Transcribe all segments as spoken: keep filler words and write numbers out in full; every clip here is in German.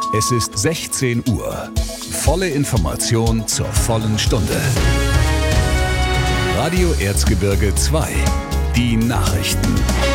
Es ist sechzehn Uhr. Volle Information zur vollen Stunde. Radio Erzgebirge zwei. Die Nachrichten.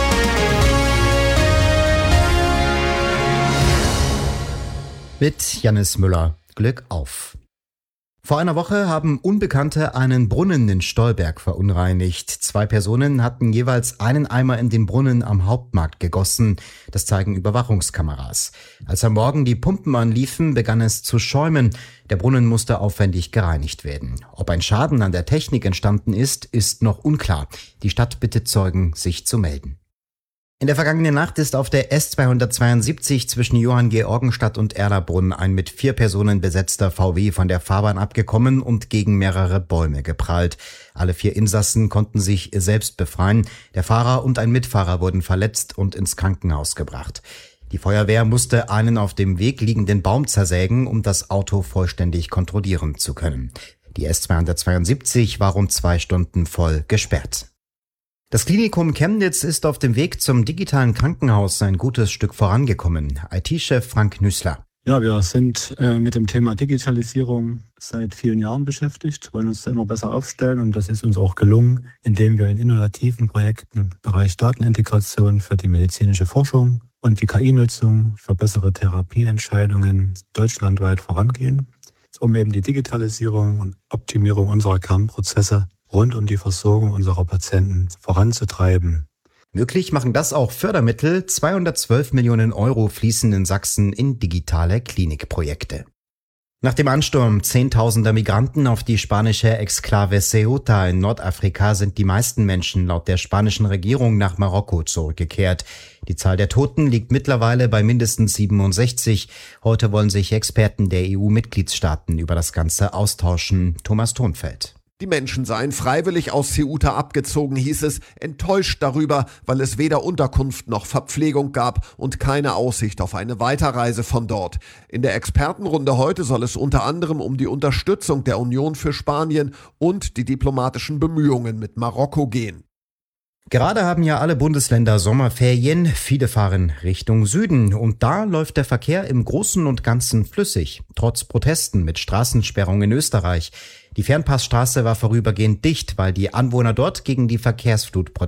Mit Jannis Müller. Glück auf. Vor einer Woche haben Unbekannte einen Brunnen in Stolberg verunreinigt. Zwei Personen hatten jeweils einen Eimer in den Brunnen am Hauptmarkt gegossen. Das zeigen Überwachungskameras. Als am Morgen die Pumpen anliefen, begann es zu schäumen. Der Brunnen musste aufwendig gereinigt werden. Ob ein Schaden an der Technik entstanden ist, ist noch unklar. Die Stadt bittet Zeugen, sich zu melden. In der vergangenen Nacht ist auf der S zweihundertzweiundsiebzig zwischen Johanngeorgenstadt und Erlabrunn ein mit vier Personen besetzter V W von der Fahrbahn abgekommen und gegen mehrere Bäume geprallt. Alle vier Insassen konnten sich selbst befreien. Der Fahrer und ein Mitfahrer wurden verletzt und ins Krankenhaus gebracht. Die Feuerwehr musste einen auf dem Weg liegenden Baum zersägen, um das Auto vollständig kontrollieren zu können. Die S zweihundertzweiundsiebzig war rund zwei Stunden voll gesperrt. Das Klinikum Chemnitz ist auf dem Weg zum digitalen Krankenhaus ein gutes Stück vorangekommen. I T-Chef Frank Nüßler. Ja, wir sind äh, mit dem Thema Digitalisierung seit vielen Jahren beschäftigt, wollen uns da immer besser aufstellen und das ist uns auch gelungen, indem wir in innovativen Projekten im Bereich Datenintegration für die medizinische Forschung und die K I-Nutzung für bessere Therapieentscheidungen deutschlandweit vorangehen, um eben die Digitalisierung und Optimierung unserer Kernprozesse rund um die Versorgung unserer Patienten voranzutreiben. Möglich machen das auch Fördermittel. zweihundertzwölf Millionen Euro fließen in Sachsen in digitale Klinikprojekte. Nach dem Ansturm zehntausender Migranten auf die spanische Exklave Ceuta in Nordafrika sind die meisten Menschen laut der spanischen Regierung nach Marokko zurückgekehrt. Die Zahl der Toten liegt mittlerweile bei mindestens siebenundsechzig. Heute wollen sich Experten der E U-Mitgliedstaaten über das Ganze austauschen. Thomas Thonfeld. Die Menschen seien freiwillig aus Ceuta abgezogen, hieß es, enttäuscht darüber, weil es weder Unterkunft noch Verpflegung gab und keine Aussicht auf eine Weiterreise von dort. In der Expertenrunde heute soll es unter anderem um die Unterstützung der Union für Spanien und die diplomatischen Bemühungen mit Marokko gehen. Gerade haben ja alle Bundesländer Sommerferien, viele fahren Richtung Süden und da läuft der Verkehr im Großen und Ganzen flüssig, trotz Protesten mit Straßensperrung in Österreich. Die Fernpassstraße war vorübergehend dicht, weil die Anwohner dort gegen die Verkehrsflut protestieren.